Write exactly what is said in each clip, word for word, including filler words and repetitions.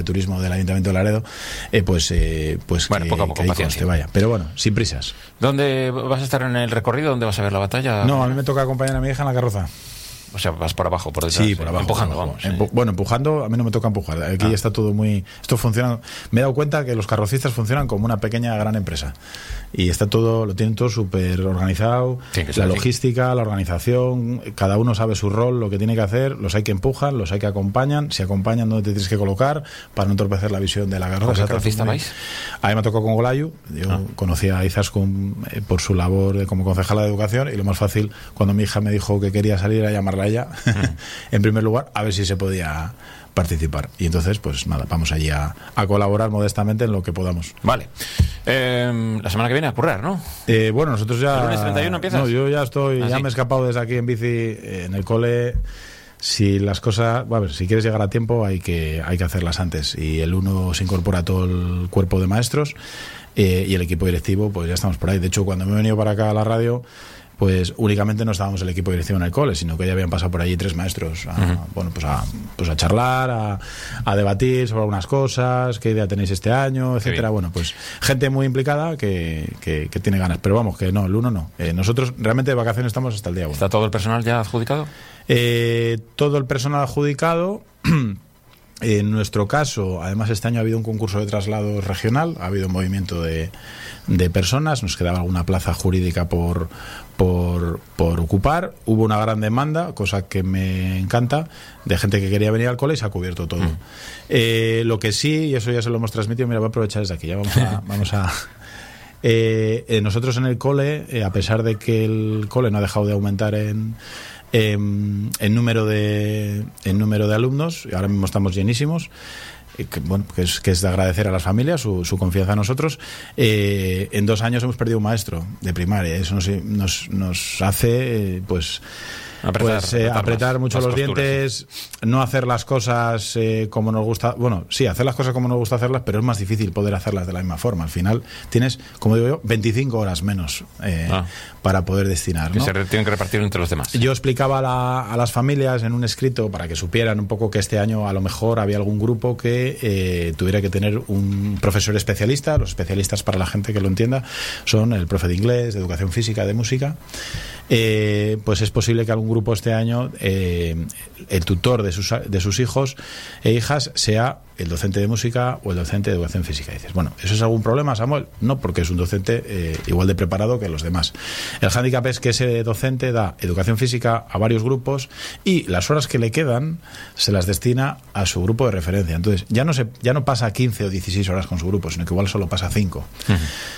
de turismo del Ayuntamiento de Laredo, eh, pues, eh, pues bueno, que, poco a poco, que ahí paciencia. conste, vaya. Pero bueno, sin prisas. ¿Dónde vas a estar en el recorrido? ¿Dónde vas a ver la batalla? No, a mí me toca acompañar a mi hija en la carroza. O sea, vas por abajo, por detrás. Sí, por abajo. Empujando, por abajo. vamos. Empu- Sí. Bueno, empujando, a mí no me toca empujar. Aquí Ah. está todo muy... Esto funciona... Me he dado cuenta que los carrocistas funcionan como una pequeña gran empresa. Y está todo, lo tienen todo súper organizado. Tiene que ser La así. logística, la organización, cada uno sabe su rol, lo que tiene que hacer. Los hay que empujan, los hay que acompañan. Si acompañan, ¿dónde te tienes que colocar? Para no entorpecer la visión de la carroza. ¿Con qué Está todo carrocista muy- vais? A mí me tocó con Golayu. Yo Ah. conocí a Izaskun eh, por su labor de, como concejala de educación, y lo más fácil, cuando mi hija me dijo que quería salir, a llamarla a ella, en primer lugar, a ver si se podía participar. Y entonces, pues nada, vamos allí a, a colaborar modestamente en lo que podamos. Vale. Eh, la semana que viene a currar, ¿no? Eh, bueno, nosotros ya... ¿El lunes treinta y uno empiezas? No, yo ya estoy, ¿Ah, ya sí? me he escapado desde aquí en bici, eh, en el cole. Si las cosas, bueno, a ver, si quieres llegar a tiempo hay que, hay que hacerlas antes. Y el uno se incorpora a todo el cuerpo de maestros, eh, y el equipo directivo, pues ya estamos por ahí. De hecho, cuando me he venido para acá a la radio, pues únicamente no estábamos el equipo directivo en el cole, sino que ya habían pasado por allí tres maestros a, Ujú. bueno, pues a, pues a charlar, a, a debatir sobre algunas cosas, qué idea tenéis este año, etcétera. bien. Bueno, pues gente muy implicada que, que, que tiene ganas. Pero vamos, que no, el uno no. Eh, nosotros realmente de vacaciones estamos hasta el día uno. ¿Está todo el personal ya adjudicado? Eh, todo el personal adjudicado. En nuestro caso, además, este año ha habido un concurso de traslados regional, ha habido un movimiento de, de personas, nos quedaba alguna plaza jurídica por, por, por ocupar. Hubo una gran demanda, cosa que me encanta, de gente que quería venir al cole, y se ha cubierto todo. Mm. Eh, lo que sí, y eso ya se lo hemos transmitido, mira, voy a aprovechar desde aquí, ya vamos a... Vamos a eh, eh, nosotros en el cole, eh, a pesar de que el cole no ha dejado de aumentar en... En, en número de en número de alumnos, y ahora mismo estamos llenísimos, eh, que, bueno, que es, que es de agradecer a las familias su, su confianza en nosotros. Eh, en dos años hemos perdido un maestro de primaria. Eso nos, nos, nos hace eh, pues Apretar, pues, eh, apretar apretar más, mucho las los costuras, dientes, no hacer las cosas eh, como nos gusta. Bueno, sí, hacer las cosas como nos gusta hacerlas, pero es más difícil poder hacerlas de la misma forma. Al final tienes, como digo yo, veinticinco horas menos eh, Ah. para poder destinar, Que ¿no? se re- tienen que repartir entre los demás. Yo explicaba a, la- a las familias en un escrito, para que supieran un poco que este año a lo mejor había algún grupo que eh, tuviera que tener un profesor especialista. Los especialistas, para la gente que lo entienda, son el profe de inglés, de educación física, de música. Eh, pues es posible que algún grupo este año, eh, el tutor de sus, de sus hijos e hijas sea el docente de música o el docente de educación física. Y dices, bueno, ¿eso es algún problema, Samuel? No, porque es un docente eh, igual de preparado que los demás. El hándicap es que ese docente da educación física a varios grupos, y las horas que le quedan se las destina a su grupo de referencia. Entonces, ya no, se, ya no pasa quince o dieciséis horas con su grupo, sino que igual solo pasa cinco. Ujú.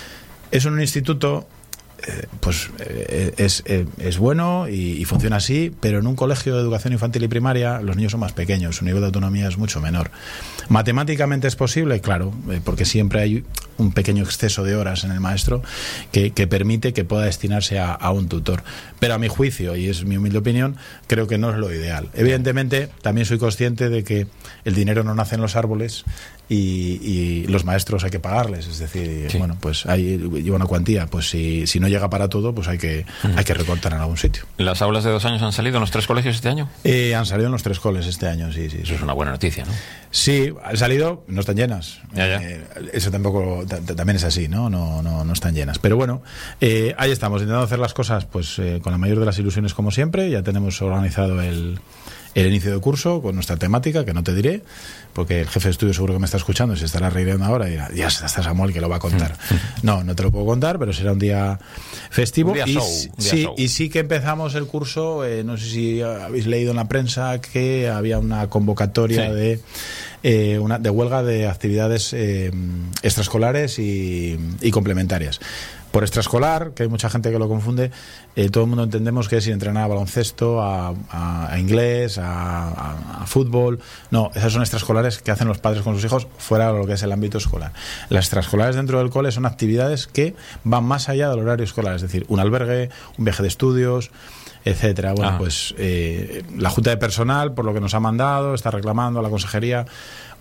Eso en un instituto... Eh, pues eh, es, eh, es bueno y, y funciona así, pero en un colegio de educación infantil y primaria los niños son más pequeños, su nivel de autonomía es mucho menor. Matemáticamente es posible, claro, eh, porque siempre hay un pequeño exceso de horas en el maestro que, que permite que pueda destinarse a, a un tutor. Pero a mi juicio, y es mi humilde opinión, creo que no es lo ideal. Evidentemente, también soy consciente de que el dinero no nace en los árboles, y, y los maestros hay que pagarles, es decir, Sí. bueno, pues hay lleva una cuantía, pues si, si no llega para todo, pues hay que, hay que recortar en algún sitio. ¿Las aulas de dos años han salido en los tres colegios este año? Eh, han salido en los tres coles este año, sí, sí. Eso Sí, es una buena noticia, ¿no? sí han salido, no están llenas. Ya, ya. Eh, eso tampoco, ta- ta- también es así, ¿no? No, no, no están llenas. Pero bueno, eh, ahí estamos, intentando hacer las cosas pues eh, con la mayor de las ilusiones como siempre. Ya tenemos organizado el, el inicio de curso con nuestra temática, que no te diré, porque el jefe de estudio seguro que me está escuchando y se estará riendo ahora y dirá, ya está Samuel que lo va a contar. No, no te lo puedo contar, pero será un día festivo. Un día y, show, s- un día sí, show. y sí que empezamos el curso, eh, no sé si habéis leído en la prensa que había una convocatoria Sí. de eh, una de huelga de actividades eh, extraescolares y, y complementarias. Por extraescolar, que hay mucha gente que lo confunde, eh, todo el mundo entendemos que es ir a entrenar a baloncesto, a, a, a inglés, a, a, a fútbol. No, esas son extraescolares que hacen los padres con sus hijos fuera de lo que es el ámbito escolar. Las extraescolares dentro del cole son actividades que van más allá del horario escolar, es decir, un albergue, un viaje de estudios, etcétera. Bueno, Ah. pues eh, la Junta de Personal, por lo que nos ha mandado, está reclamando a la consejería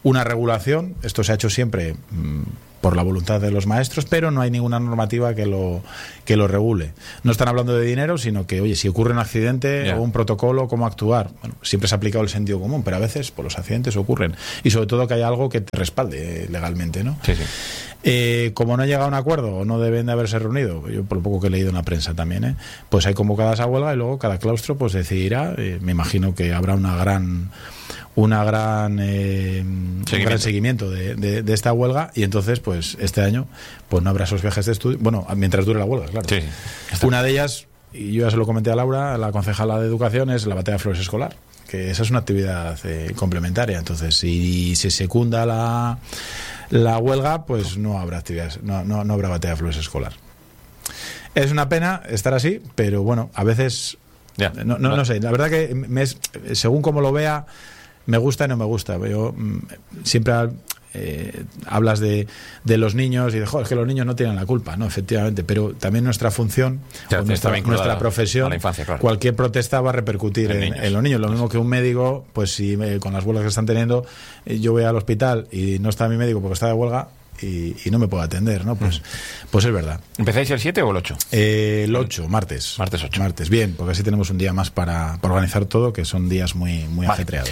una regulación. Esto se ha hecho siempre mmm, por la voluntad de los maestros, pero no hay ninguna normativa que lo, que lo regule. No están hablando de dinero, sino que, oye, si ocurre un accidente yeah. o un protocolo, ¿cómo actuar? Bueno, siempre se ha aplicado el sentido común, pero a veces pues, los accidentes ocurren. Y sobre todo que haya algo que te respalde eh, legalmente, ¿no? Sí, sí. Eh, como no ha llegado a un acuerdo o no deben de haberse reunido, yo por lo poco que he leído en la prensa también, ¿eh? Pues hay convocadas a huelga y luego cada claustro pues decidirá. Eh, me imagino que habrá una gran... una gran eh, un gran seguimiento de, de, de esta huelga, y entonces pues este año pues no habrá esos viajes de estudio, bueno, mientras dure la huelga, claro. Sí, una de ellas, y yo ya se lo comenté a Laura, la concejala de Educación, es la batalla de flores escolar, que esa es una actividad eh, complementaria. Entonces si se secunda la, la huelga, pues no habrá actividades, no, no, no habrá batalla de flores escolar. Es una pena estar así, pero bueno, a veces yeah. no, no, no sé, la verdad que me es, según como lo vea, me gusta y no me gusta. Yo mm, siempre eh, hablas de, de los niños y de, joder, es que los niños no tienen la culpa, no, efectivamente, pero también nuestra función, o nuestra, nuestra profesión, infancia, claro. Cualquier protesta va a repercutir en, en, en los niños. Lo mismo que un médico, pues si me, con las huelgas que están teniendo, eh, yo voy al hospital y no está mi médico porque está de huelga, Y, y no me puedo atender, ¿no? Pues, pues es verdad. ¿Empezáis el siete o el ocho? Eh, el ocho, martes. Martes ocho. Martes, bien, porque así tenemos un día más para, para organizar todo, que son días muy, muy vale. ajetreados.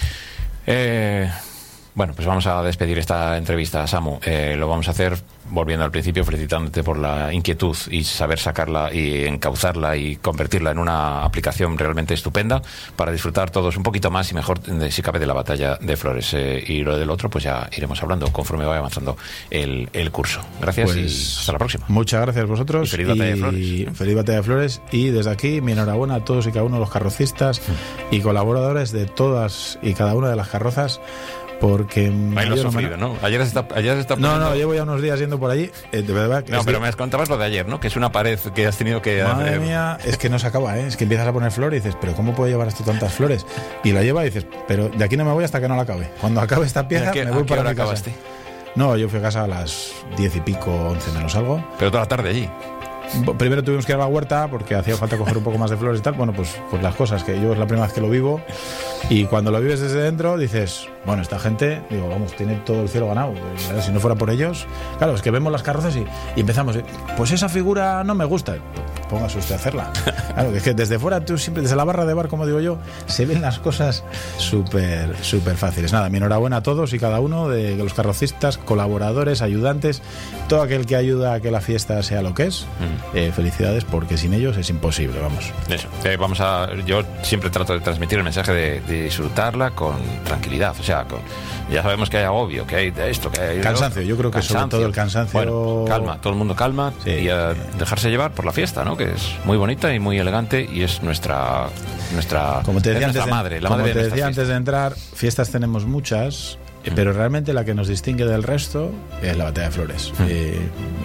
Eh... Bueno, pues vamos a despedir esta entrevista, Samu. Eh, lo vamos a hacer volviendo al principio, felicitándote por la inquietud y saber sacarla y encauzarla y convertirla en una aplicación realmente estupenda para disfrutar todos un poquito más y mejor, si cabe, de la batalla de flores. Eh, y lo del otro, pues ya iremos hablando conforme vaya avanzando el, el curso. Gracias pues, y hasta la próxima. Muchas gracias a vosotros. Y feliz batalla de flores. Feliz batalla de flores. Y desde aquí, mi enhorabuena a todos y cada uno de los carrocistas mm. y colaboradores de todas y cada una de las carrozas. Porque ahí lo he sufrido, ¿no? Ayer se está, ayer se está poniendo... No, no, llevo ya unos días yendo por allí. Eh, de verdad que no, pero que... me contabas lo de ayer, ¿no? Que es una pared que has tenido que... Madre hacer... mía, es que no se acaba, ¿eh? Es que empiezas a poner flores y dices, ¿pero cómo puedo llevar esto tantas flores? Y la lleva y dices, pero de aquí no me voy hasta que no la acabe. Cuando acabe esta pieza, qué, me voy para mi casa. Acabaste? No, yo fui a casa a las diez y pico, once menos algo. Pero toda la tarde allí. Primero tuvimos que ir a la huerta porque hacía falta coger un poco más de flores y tal. Bueno, pues, pues las cosas, que yo es la primera vez que lo vivo. Y cuando lo vives desde dentro dices, bueno, esta gente, digo, vamos, tiene todo el cielo ganado. Si no fuera por ellos, claro, es que vemos las carrozas y, y empezamos, pues esa figura no me gusta. Póngase usted a hacerla. Claro, es que desde fuera, tú siempre, desde la barra de bar, como digo yo, se ven las cosas súper, súper fáciles. Nada, mi enhorabuena a todos y cada uno de los carrocistas, colaboradores, ayudantes, todo aquel que ayuda a que la fiesta sea lo que es. Mm. Eh, felicidades, porque sin ellos es imposible, vamos. Eso. Eh, vamos a, yo siempre trato de transmitir el mensaje de, de disfrutarla con tranquilidad, o sea, con, ya sabemos que hay agobio, que hay de esto, que hay cansancio, otro. Yo creo que cansancio. Sobre todo el cansancio. Bueno, calma, todo el mundo calma sí. y a dejarse llevar por la fiesta, ¿no? Que es muy bonita y muy elegante y es nuestra nuestra, como te decía, nuestra antes madre, de, la como madre te de decía antes fiestas. de entrar, fiestas tenemos muchas, mm. pero realmente la que nos distingue del resto es la batalla de flores. Mm. Eh,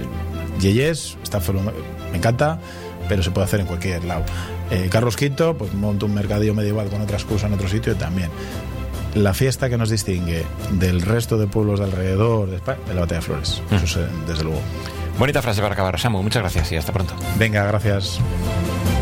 Yeyés, está, me encanta, pero se puede hacer en cualquier lado. Eh, Carlos quinto, pues monta un mercadillo medieval con otras cosas en otro sitio y también. La fiesta que nos distingue del resto de pueblos de alrededor de España es la batalla de flores. Mm. Eso es, desde luego. Bonita frase para acabar, Samu. Muchas gracias y hasta pronto. Venga, gracias.